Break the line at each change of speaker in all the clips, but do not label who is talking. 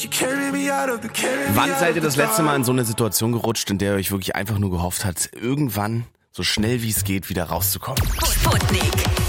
Wann seid ihr das letzte Mal in so eine Situation gerutscht, in der ihr euch wirklich einfach nur gehofft habt, irgendwann so schnell wie es geht wieder rauszukommen?
Sputnik.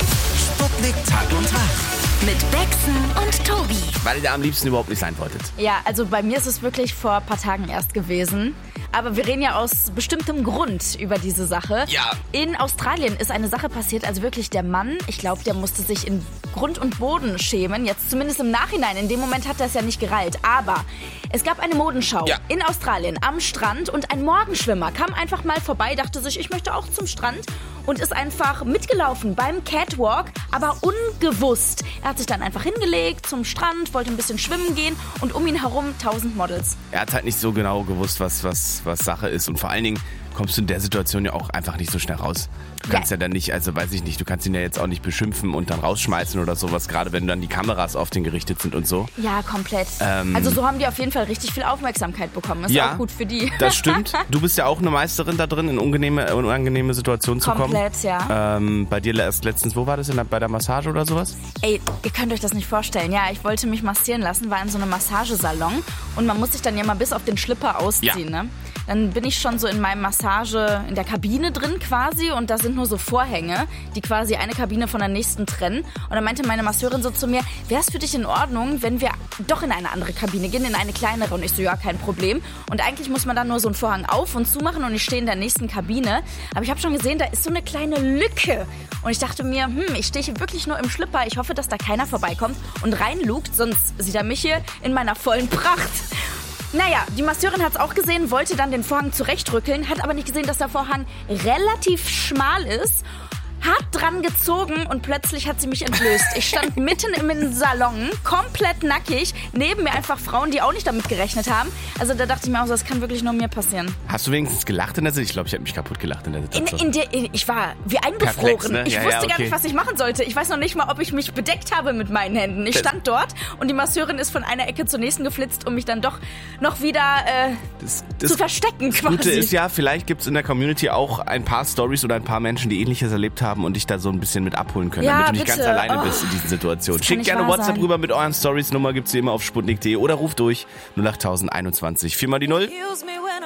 Sputnik Tag und Tag.
Mit Bexen und Tobi.
Weil ihr da am liebsten überhaupt nicht sein wolltet.
Ja, also bei mir ist es wirklich vor ein paar Tagen erst gewesen. Aber wir reden ja aus bestimmtem Grund über diese Sache.
Ja.
In Australien ist eine Sache passiert, also wirklich der Mann, ich glaube, der musste sich in Grund und Boden schämen. Jetzt zumindest im Nachhinein. In dem Moment hat er es ja nicht gereilt. Aber es gab eine Modenschau in Australien am Strand und ein Morgenschwimmer kam einfach mal vorbei, dachte sich, ich möchte auch zum Strand und ist einfach mitgelaufen beim Catwalk, aber ungewusst. Er hat sich dann einfach hingelegt zum Strand, wollte ein bisschen schwimmen gehen und um ihn herum 1000 Models.
Er hat halt nicht so genau gewusst, was Sache ist und vor allen Dingen kommst du in der Situation ja auch einfach nicht so schnell raus. Du kannst ja dann nicht, also weiß ich nicht, du kannst ihn ja jetzt auch nicht beschimpfen und dann rausschmeißen oder sowas, gerade wenn dann die Kameras auf den gerichtet sind und so.
Ja, komplett. Also so haben die auf jeden Fall richtig viel Aufmerksamkeit bekommen. Ist auch gut für die.
Das stimmt. Du bist ja auch eine Meisterin da drin, in unangenehme Situationen zu kommen.
Komplett, ja.
Bei dir erst letztens, wo war das? Bei der Massage oder sowas?
Ey, ihr könnt euch das nicht vorstellen. Ja, ich wollte mich massieren lassen, war in so einem Massagesalon und man muss sich dann ja mal bis auf den Schlipper ausziehen, ne? Dann bin ich schon so in meinem in der Kabine drin quasi und da sind nur so Vorhänge, die quasi eine Kabine von der nächsten trennen. Und dann meinte meine Masseurin so zu mir, wäre es für dich in Ordnung, wenn wir doch in eine andere Kabine gehen, in eine kleinere? Und ich so, ja, kein Problem. Und eigentlich muss man dann nur so einen Vorhang auf und zumachen und ich stehe in der nächsten Kabine. Aber ich habe schon gesehen, da ist so eine kleine Lücke. Und ich dachte mir, ich stehe hier wirklich nur im Schlipper. Ich hoffe, dass da keiner vorbeikommt und reinlugt, sonst sieht er mich hier in meiner vollen Pracht. Naja, die Masseurin hat es auch gesehen, wollte dann den Vorhang zurechtrückeln, hat aber nicht gesehen, dass der Vorhang relativ schmal ist, hat dran gezogen und plötzlich hat sie mich entblößt. Ich stand mitten im Salon, komplett nackig, neben mir einfach Frauen, die auch nicht damit gerechnet haben. Also da dachte ich mir auch so, das kann wirklich nur mir passieren.
Hast du wenigstens gelacht in der Situation? Ich glaube, ich habe mich kaputt gelacht in der Situation.
Ich war wie eingefroren.
Perplex, ne?
Ich wusste gar nicht, was ich machen sollte. Ich weiß noch nicht mal, ob ich mich bedeckt habe mit meinen Händen. Ich stand dort und die Masseurin ist von einer Ecke zur nächsten geflitzt, um mich dann doch noch wieder zu verstecken quasi.
Das Gute ist ja, vielleicht gibt es in der Community auch ein paar Storys oder ein paar Menschen, die Ähnliches erlebt haben und dich da so ein bisschen mit abholen können, damit du nicht ganz alleine bist in diesen Situationen. Schickt gerne WhatsApp rüber mit euren Stories. Nummer gibt's wie immer auf sputnik.de oder ruft durch 08021 4 mal die 0.